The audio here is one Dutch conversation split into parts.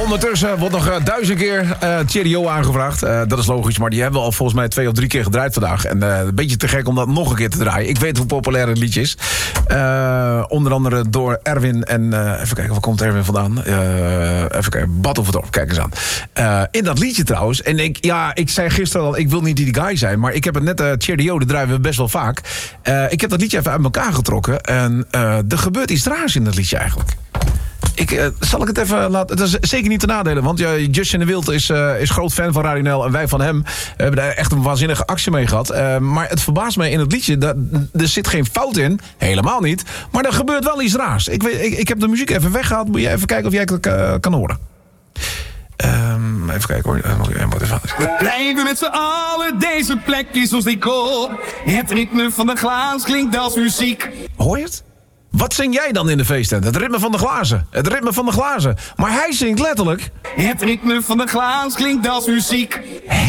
Ondertussen wordt nog 1000 keer Thierry O aangevraagd. Dat is logisch, maar die hebben we al volgens mij 2 of 3 keer gedraaid vandaag. En een beetje te gek om dat nog een keer te draaien. Ik weet hoe populair het liedje is. Onder andere door Erwin en... even kijken, waar komt Erwin vandaan? Even kijken, Battenverdorp, kijk eens aan. In dat liedje trouwens. En ik zei gisteren al, ik wil niet die guy zijn. Maar ik heb het net, Thierry O, dat draaien we best wel vaak. Ik heb dat liedje even uit elkaar getrokken. En er gebeurt iets raars in dat liedje eigenlijk. Zal ik het even laten... Dat is zeker niet te nadelen, want Justin de Wild is groot fan van Radio NL... en wij van hem hebben daar echt een waanzinnige actie mee gehad. Maar het verbaast mij in het liedje, er zit geen fout in, helemaal niet... maar er gebeurt wel iets raars. Ik heb de muziek even weggehaald, moet je even kijken of jij het kan horen. Even kijken hoor. We blijven met z'n allen, deze plek is ons decor. Het ritme van de glaas klinkt als muziek. Hoor je het? Wat zing jij dan in de feesttent? Het ritme van de glazen. Het ritme van de glazen. Maar hij zingt letterlijk... Het ritme van de glaas klinkt als muziek. Hè?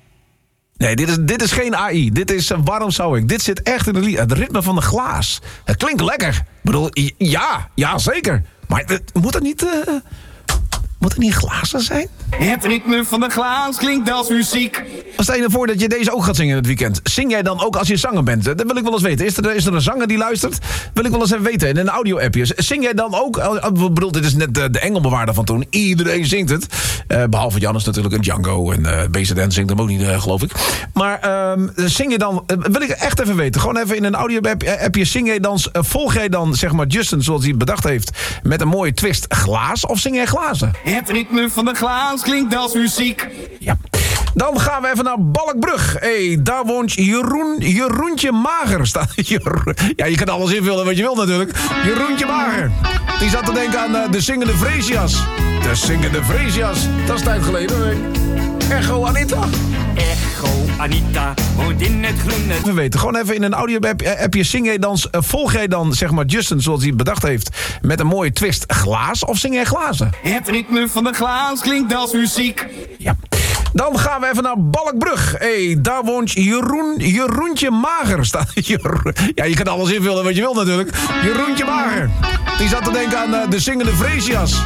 Nee, dit is geen AI. Dit is waarom zou ik? Dit zit echt in het ritme van de glaas. Het klinkt lekker. Ik bedoel, ja, zeker. Maar moet het niet... Moet het niet glazen zijn? Het ritme van de glaas klinkt als muziek. Stel je ervoor dat je deze ook gaat zingen in het weekend. Zing jij dan ook als je zanger bent? Dat wil ik wel eens weten. Is er een zanger die luistert? Wil ik wel eens even weten. In een audio-appje. Zing jij dan ook... Ik bedoel, dit is net de engelbewaarder van toen. Iedereen zingt het. Behalve Jannes natuurlijk en Django. En BZN zingt hem ook niet, geloof ik. Maar zing je dan... wil ik echt even weten. Gewoon even in een audio-appje. Zing jij dan... volg jij dan, zeg maar, Justin zoals hij het bedacht heeft... met een mooie twist glaas? Of zing jij glazen? Het ritme van de glaas klinkt als muziek. Ja. Dan gaan we even naar Balkbrug. Daar woont Jeroentje Mager. Ja, je kan alles invullen wat je wil natuurlijk. Jeroentje Mager. Die zat te denken aan de zingende Freesias. De zingende Freesias. Dat is tijd geleden. Echo Anita. Echo Anita woont in het groene. We weten, gewoon even in een audio-appje. Zing jij dan, volg jij dan, zeg maar, Justin zoals hij het bedacht heeft... met een mooie twist glaas? Of zing jij glazen? Het ritme van de glaas klinkt als muziek. Ja. Dan gaan we even naar Balkbrug. Daar woont Jeroentje Mager. Ja, je kan alles invullen wat je wil natuurlijk. Jeroentje Mager. Die zat te denken aan de zingende Freesias.